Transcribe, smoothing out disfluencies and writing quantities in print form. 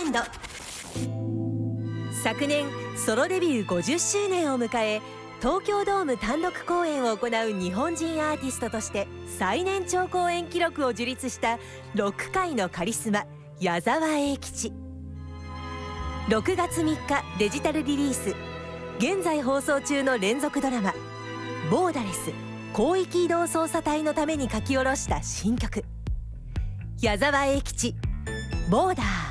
ンド。昨年ソロデビュー50周年を迎え、東京ドーム単独公演を行う日本人アーティストとして最年長公演記録を樹立したロック界のカリスマ、矢沢永吉。6月3日デジタルリリース、現在放送中の連続ドラマボーダレス広域移動捜査隊のために書き下ろした新曲、矢沢永吉ボーダー。